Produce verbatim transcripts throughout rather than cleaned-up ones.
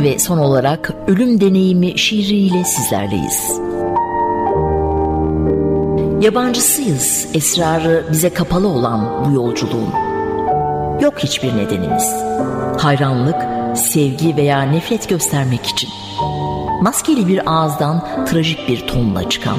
Ve son olarak Ölüm Deneyimi şiiriyle sizlerleyiz. Yabancısıyız, esrarı bize kapalı olan bu yolculuğun. Yok hiçbir nedenimiz. Hayranlık, sevgi veya nefret göstermek için. Maskeli bir ağızdan trajik bir tonla çıkan.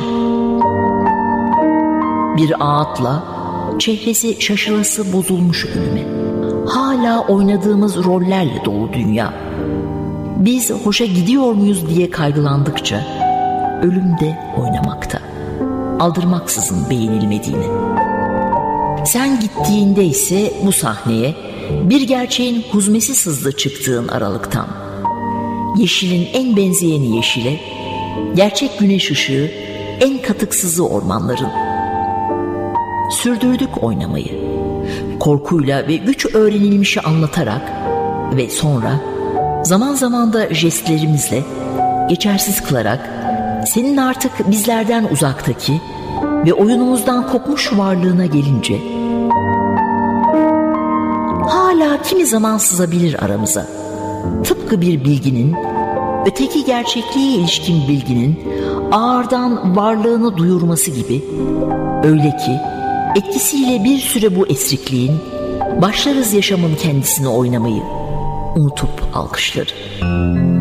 Bir ağıtla çehresi şaşırası bozulmuş ölüme. Hala oynadığımız rollerle dolu dünya. Biz hoşa gidiyor muyuz diye kaygılandıkça ölüm de oynamakta. Aldırmaksızın beğenilmediğini. Sen gittiğinde ise bu sahneye bir gerçeğin huzmesi sızdı çıktığın aralıktan. Yeşilin en benzeyeni yeşile, gerçek güneş ışığı en katıksızı ormanların. Sürdürdük oynamayı. Korkuyla ve güç öğrenilmişi anlatarak ve sonra zaman zaman da jestlerimizle geçersiz kılarak senin artık bizlerden uzaktaki ve oyunumuzdan kopmuş varlığına gelince hala kimi zaman sızabilir aramıza. Tıpkı bir bilginin, öteki gerçekliğe ilişkin bilginin ağırdan varlığını duyurması gibi, öyle ki etkisiyle bir süre bu esrikliğin başlarız yaşamın kendisini oynamayı, unutup alkışları.